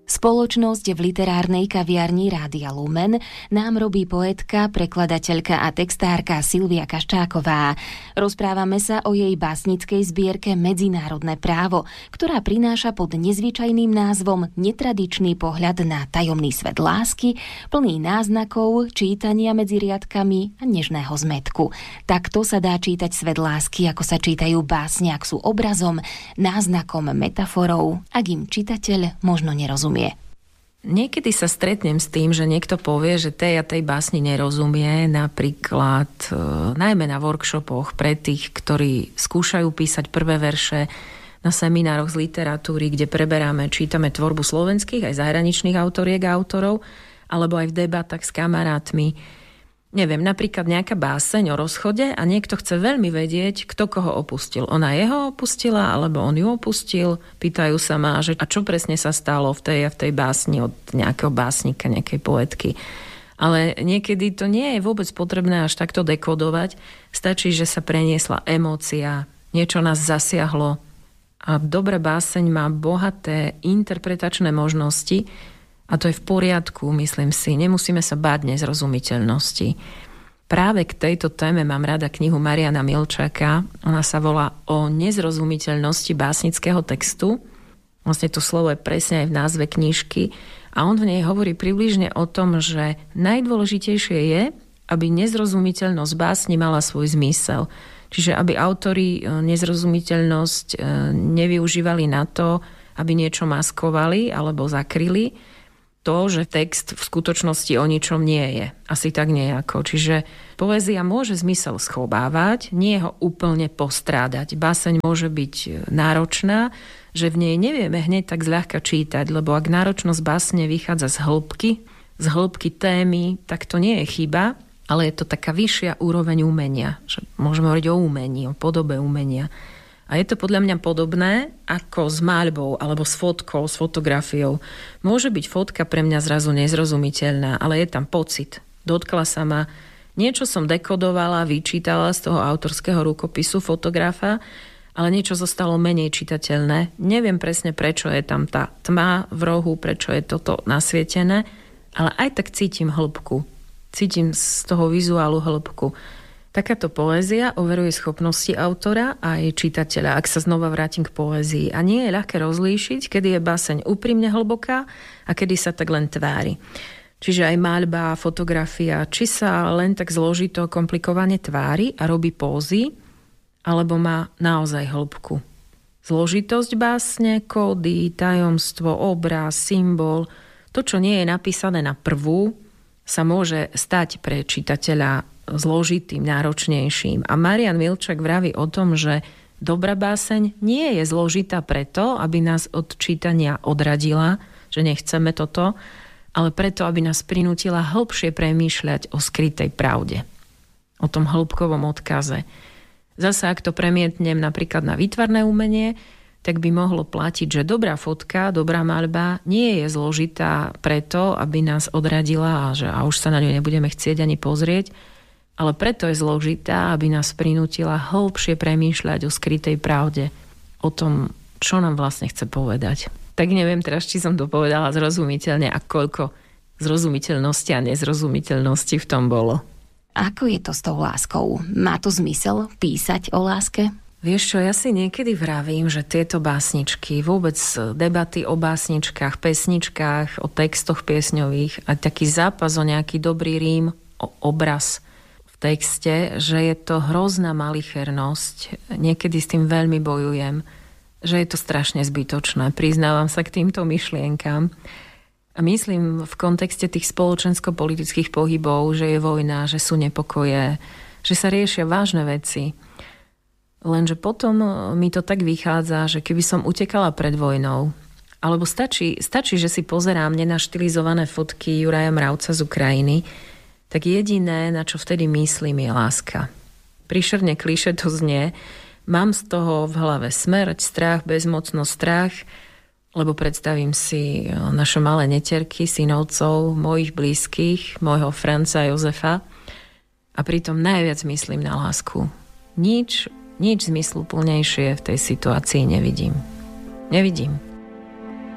Spoločnosť v literárnej kaviarni Rádia Lumen nám robí poetka, prekladateľka a textárka Silvia Kaščáková. Rozprávame sa o jej básnickej zbierke Medzinárodné právo, ktorá prináša pod nezvyčajným názvom Netradičný pohľad na tajomný svet lásky, plný náznakov, čítania medzi riadkami a nežného zmätku. Takto sa dá čítať svet lásky, ako sa čítajú básne, ak sú obrazom, náznakom, metaforou, ak im čitateľ možno nerozumie. Niekedy sa stretnem s tým, že niekto povie, že tej a tej básni nerozumie, napríklad najmä na workshopoch pre tých, ktorí skúšajú písať prvé verše na seminároch z literatúry, kde preberáme, čítame tvorbu slovenských aj zahraničných autoriek a autorov, alebo aj v debatách s kamarátmi. Neviem, napríklad nejaká báseň o rozchode a niekto chce veľmi vedieť, kto koho opustil. Ona jeho opustila, alebo on ju opustil. Pýtajú sa ma, že a čo presne sa stalo v tej a v tej básni od nejakého básnika, nejakej poetky. Ale niekedy to nie je vôbec potrebné až takto dekodovať. Stačí, že sa preniesla emócia, niečo nás zasiahlo. A dobrá báseň má bohaté interpretačné možnosti. A to je v poriadku, myslím si. Nemusíme sa báť nezrozumiteľnosti. Práve k tejto téme mám rada knihu Mariana Milčáka. Ona sa volá O nezrozumiteľnosti básnického textu. Vlastne to slovo je presne aj v názve knižky. A on v nej hovorí približne o tom, že najdôležitejšie je, aby nezrozumiteľnosť básni mala svoj zmysel. Čiže aby autori nezrozumiteľnosť nevyužívali na to, aby niečo maskovali alebo zakryli. To, že text v skutočnosti o ničom nie je. Asi tak nejako. Čiže poézia môže zmysel schovávať, nie ho úplne postrádať. Báseň môže byť náročná, že v nej nevieme hneď tak zľahka čítať, lebo ak náročnosť básne vychádza z hĺbky témy, tak to nie je chyba, ale je to taká vyššia úroveň umenia. Že môžeme hovoriť o umení, o podobe umenia. A je to podľa mňa podobné ako s maľbou alebo s fotkou, s fotografiou. Môže byť fotka pre mňa zrazu nezrozumiteľná, ale je tam pocit. Dotkla sa ma, niečo som dekodovala, vyčítala z toho autorského rukopisu fotografa, ale niečo zostalo menej čitateľné. Neviem presne, prečo je tam tá tma v rohu, prečo je toto nasvietené, ale aj tak cítim hĺbku. Cítim z toho vizuálu hĺbku. Takáto poézia overuje schopnosti autora a aj čitateľa, ak sa znova vrátim k poézii. A nie je ľahké rozlíšiť, kedy je báseň úprimne hlboká a kedy sa tak len tvári. Čiže aj maľba, fotografia, či sa len tak zložito, komplikovane tvári a robí pózy, alebo má naozaj hĺbku. Zložitosť básne, kódy, tajomstvo, obraz, symbol, to, čo nie je napísané na prvú, sa môže stať pre čitateľa zložitým, náročnejším. A Marian Milčák vraví o tom, že dobrá báseň nie je zložitá preto, aby nás od čítania odradila, že nechceme toto, ale preto, aby nás prinútila hĺbšie premýšľať o skrytej pravde. O tom hĺbkovom odkaze. Zasa, ak to premietnem napríklad na výtvarné umenie, tak by mohlo platiť, že dobrá fotka, dobrá maľba nie je zložitá preto, aby nás odradila a už sa na ňu nebudeme chcieť ani pozrieť, ale preto je zložitá, aby nás prinútila hĺbšie premýšľať o skrytej pravde, o tom, čo nám vlastne chce povedať. Tak neviem teraz, či som to povedala zrozumiteľne a koľko zrozumiteľnosti a nezrozumiteľnosti v tom bolo. Ako je to s tou láskou? Má to zmysel písať o láske? Vieš čo, ja si niekedy vravím, že tieto básničky, vôbec debaty o básničkách, pesničkách, o textoch piesňových a taký zápas o nejaký dobrý rím, o obraz texte, že je to hrozná malichernosť. Niekedy s tým veľmi bojujem, že je to strašne zbytočné. Priznávam sa k týmto myšlienkam. A myslím v kontexte tých spoločensko-politických pohybov, že je vojna, že sú nepokoje, že sa riešia vážne veci. Lenže potom mi to tak vychádza, že keby som utekala pred vojnou, alebo stačí, že si pozerám nenaštilizované fotky Juraja Mravca z Ukrajiny, tak jediné, na čo vtedy myslím, je láska. Príšerne klišé to znie. Mám z toho v hlave smrť, strach, bezmocnosť, strach, lebo predstavím si naše malé neterky, synovcov, mojich blízkych, môjho Franca Jozefa a pritom najviac myslím na lásku. Nič zmysluplnejšie v tej situácii nevidím.